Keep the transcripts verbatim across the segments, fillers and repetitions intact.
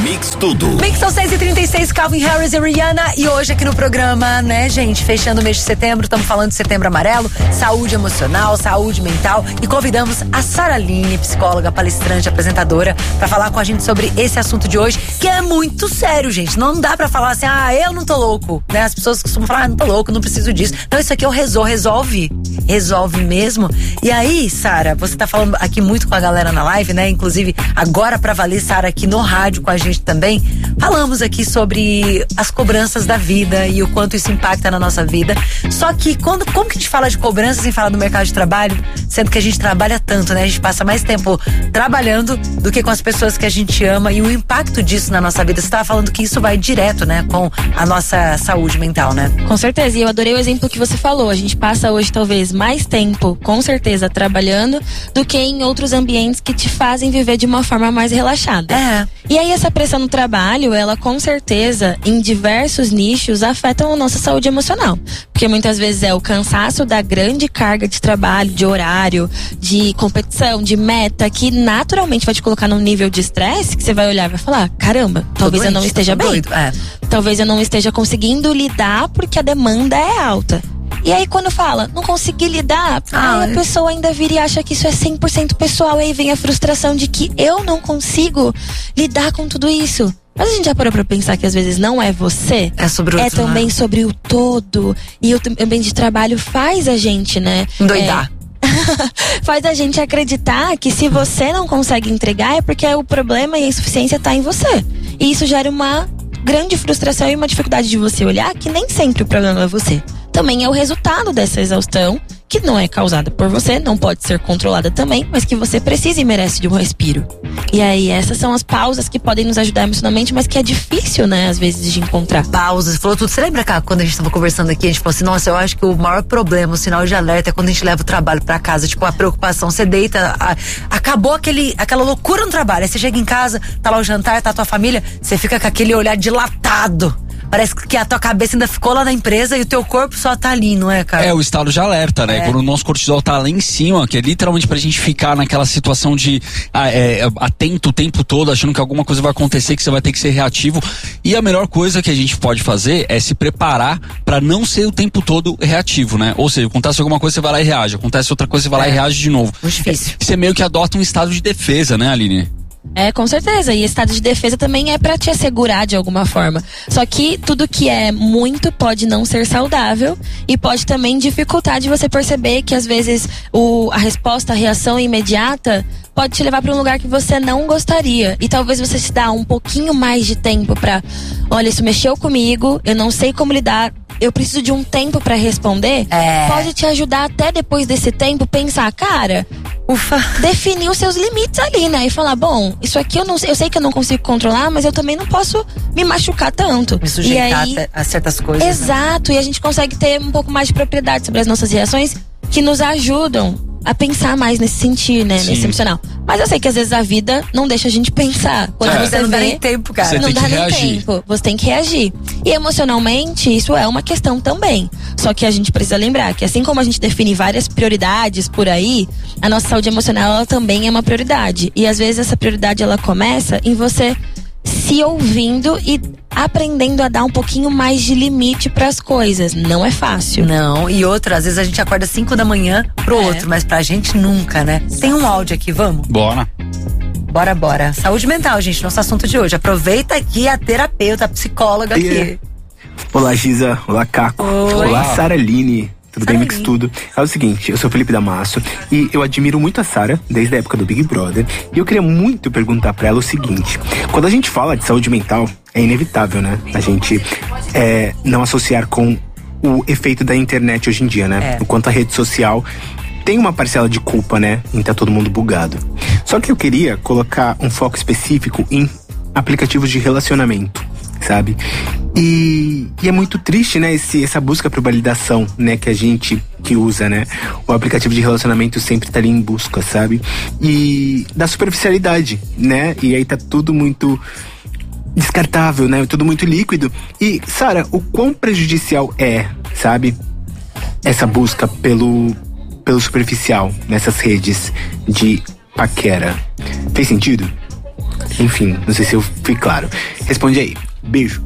Mix Tudo. Mix são seis e trinta e seis, Calvin Harris e Rihanna. E hoje aqui no programa, né, gente, fechando o mês de setembro, estamos falando de Setembro Amarelo, saúde emocional, saúde mental. E convidamos a Sara Line, psicóloga, palestrante, apresentadora, pra falar com a gente sobre esse assunto de hoje, que é muito sério, gente. Não dá pra falar assim, ah, eu não tô louco, né? As pessoas costumam falar, ah, não tô louco, não preciso disso. Não, isso aqui eu resolvo, resolve. Resolve mesmo. E aí, Sara, você tá falando aqui muito com a galera na live, né? Inclusive, agora pra valer, Sara, aqui no rádio com a gente também. Falamos aqui sobre as cobranças da vida e o quanto isso impacta na nossa vida. Só que, quando, como que a gente fala de cobrança sem falar do mercado de trabalho? Sendo que a gente trabalha tanto, né? A gente passa mais tempo trabalhando do que com as pessoas que a gente ama e o impacto disso na nossa vida. Você tava falando que isso vai direto, né? Com a nossa saúde mental, né? Com certeza. E eu adorei o exemplo que você falou. A gente passa hoje, talvez, mais tempo, com certeza, trabalhando do que em outros ambientes que te fazem viver de uma forma mais relaxada. É. E aí essa pressão no trabalho, ela com certeza, em diversos nichos, afeta a nossa saúde emocional. Porque muitas vezes é o cansaço da grande carga de trabalho, de horário, de competição, de meta, que naturalmente vai te colocar num nível de estresse que você vai olhar e vai falar, caramba, talvez doente, eu não esteja bem. Doido. É. Talvez eu não esteja conseguindo lidar porque a demanda é alta. E aí quando fala, não consegui lidar, ah, aí a pessoa ainda vira e acha que isso é cem por cento pessoal. Aí vem a frustração de que eu não consigo lidar com tudo isso. Mas a gente já parou pra pensar que às vezes não é você? É sobre o É outro, também né? sobre o todo. E o ambiente de trabalho faz a gente, né? Endoidar. É, faz a gente acreditar que se você não consegue entregar é porque o problema e a insuficiência tá em você. E isso gera uma grande frustração e uma dificuldade de você olhar que nem sempre o problema é você. Também é o resultado dessa exaustão, que não é causada por você, não pode ser controlada também, mas que você precisa e merece de um respiro. E aí, essas são as pausas que podem nos ajudar emocionalmente, mas que é difícil, né, às vezes, de encontrar. Pausas, falou tudo. Você lembra, cá, quando a gente tava conversando aqui, a gente falou assim, nossa, eu acho que o maior problema, o sinal de alerta é quando a gente leva o trabalho pra casa, tipo, a preocupação, você deita, a, acabou aquele, aquela loucura no trabalho, aí você chega em casa, tá lá o jantar, tá a tua família, você fica com aquele olhar dilatado. Parece que a tua cabeça ainda ficou lá na empresa e o teu corpo só tá ali, não é, cara? É, o estado de alerta, né? É. Quando o nosso cortisol tá lá em cima, que é literalmente pra gente ficar naquela situação de ah, é, atento o tempo todo, achando que alguma coisa vai acontecer, que você vai ter que ser reativo. E a melhor coisa que a gente pode fazer é se preparar pra não ser o tempo todo reativo, né? Ou seja, acontece alguma coisa, você vai lá e reage. Acontece outra coisa, você vai É. lá e reage de novo. Muito difícil. É, você meio que adota um estado de defesa, né, Aline? É, com certeza. E estado de defesa também é pra te assegurar de alguma forma. Só que tudo que é muito pode não ser saudável e pode também dificultar de você perceber que às vezes o, a resposta, a reação imediata pode te levar pra um lugar que você não gostaria. E talvez você se dá um pouquinho mais de tempo pra, olha, isso mexeu comigo, eu não sei como lidar, eu preciso de um tempo pra responder. É. Pode te ajudar até depois desse tempo pensar, cara, Ufa. definir os seus limites ali, né? E falar, bom, isso aqui eu não eu sei que eu não consigo controlar, mas eu também não posso me machucar tanto. Me sujeitar e aí, a certas coisas. Né? exato, e a gente consegue ter um pouco mais de propriedade sobre as nossas reações que nos ajudam a pensar mais nesse sentir, né? Sim. Nesse emocional. Mas eu sei que às vezes a vida não deixa a gente pensar. Quando É. você Você não dá vê, nem tempo, cara. Você não tem dá que nem reagir. tempo. Você tem que reagir. E emocionalmente, isso é uma questão também. Só que a gente precisa lembrar que assim como a gente define várias prioridades por aí, a nossa saúde emocional ela também é uma prioridade. E às vezes essa prioridade ela começa em você se ouvindo e aprendendo a dar um pouquinho mais de limite pras coisas. Não é fácil. Não, e outra, às vezes a gente acorda cinco da manhã pro É. outro, mas pra gente nunca, né? Tem um áudio aqui, vamos? Bora. Bora, bora. Saúde mental, gente, nosso assunto de hoje. Aproveita aqui a terapeuta, a psicóloga aqui. Yeah. Olá, Giza. Olá, Caco. Oi. Olá, Sara Line. Tudo bem, Mix Tudo? É o seguinte, eu sou Felipe Damasso e eu admiro muito a Sara desde a época do Big Brother. E eu queria muito perguntar pra ela o seguinte: quando a gente fala de saúde mental, é inevitável, né? A gente é, não associar com o efeito da internet hoje em dia, né? É. O quanto a rede social tem uma parcela de culpa, né? Em tá todo mundo bugado. Só que eu queria colocar um foco específico em aplicativos de relacionamento, sabe? E, e é muito triste, né, esse, essa busca por validação, né, que a gente que usa, né? O aplicativo de relacionamento sempre tá ali em busca, sabe? E da superficialidade, né? E aí tá tudo muito descartável, né? Tudo muito líquido. E, Sara, o quão prejudicial é, sabe? Essa busca pelo, pelo superficial nessas redes de paquera. Fez sentido? Enfim, não sei se eu fui claro. Responde aí. Beijo.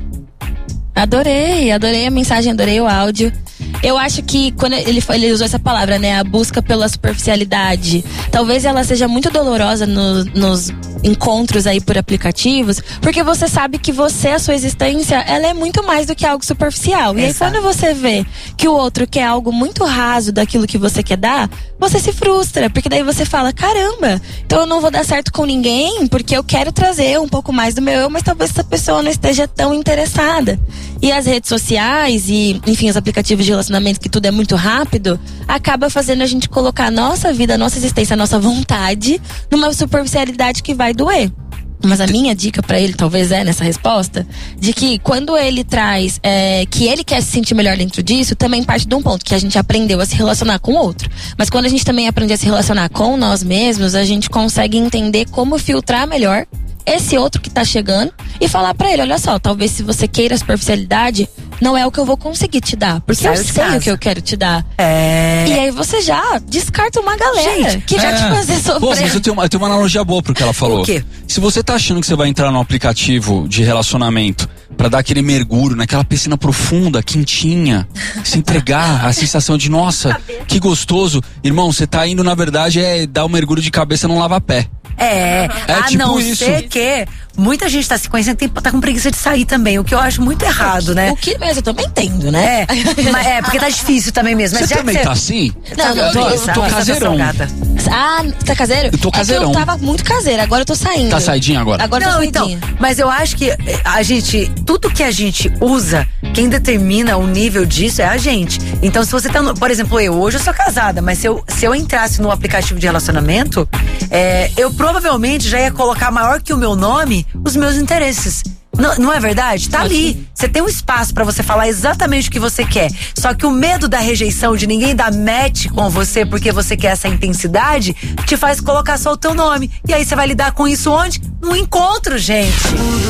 Adorei, adorei a mensagem, adorei o áudio. Eu acho que quando ele, ele usou essa palavra, né, a busca pela superficialidade, talvez ela seja muito dolorosa no, nos encontros aí por aplicativos, porque você sabe que você, a sua existência, ela é muito mais do que algo superficial. E aí quando você vê que o outro quer algo muito raso daquilo que você quer dar, você se frustra, porque daí você fala, caramba, então eu não vou dar certo com ninguém, porque eu quero trazer um pouco mais do meu eu, mas talvez essa pessoa não esteja tão interessada. E as redes sociais e, enfim, os aplicativos de relacionamento, que tudo é muito rápido, acaba fazendo a gente colocar a nossa vida, a nossa existência, a nossa vontade numa superficialidade que vai doer. Mas a minha dica pra ele, talvez é nessa resposta, de que quando ele traz é, que ele quer se sentir melhor dentro disso, também parte de um ponto, que a gente aprendeu a se relacionar com o outro. Mas quando a gente também aprende a se relacionar com nós mesmos, a gente consegue entender como filtrar melhor esse outro que tá chegando e falar pra ele, olha só, talvez se você queira a superficialidade, não é o que eu vou conseguir te dar, porque Saiu eu de sei casa. o que eu quero te dar. É. E aí você já descarta uma galera Gente, que já É. te fazer sofrer. Pô, mas eu tenho, uma, eu tenho uma analogia boa pro que ela falou. O quê? Se você tá achando que você vai entrar num aplicativo de relacionamento pra dar aquele mergulho naquela piscina profunda, quentinha, se entregar, a sensação de, nossa, que gostoso. Irmão, você tá indo, na verdade, é dar um mergulho de cabeça num lava-pé. É, É a tipo não isso. ser que muita gente tá se conhecendo, tem, tá com preguiça de sair também, o que eu acho muito errado, né? O que mesmo, eu também entendo, né? É, mas é, porque tá difícil também mesmo. Mas Você já também que tá assim? Não, não, eu, tô- eu tô Essa caseirão. gata. Ah, tá caseiro? Eu tô É que caseirão. eu tava muito caseira, agora eu tô saindo. Tá saidinha agora? Agora eu Não, tô então, saidinha. mas eu acho que a gente, tudo que a gente usa, quem determina o nível disso é a gente. Então, se você tá, no, por exemplo, eu, hoje eu sou casada, mas se eu, se eu entrasse no aplicativo de relacionamento, é, eu provavelmente já ia colocar maior que o meu nome os meus interesses. Não, não é verdade? Tá ali. Você tem um espaço pra você falar exatamente o que você quer. Só que o medo da rejeição, de ninguém dar match com você porque você quer essa intensidade, te faz colocar só o teu nome. E aí você vai lidar com isso onde? No encontro, gente.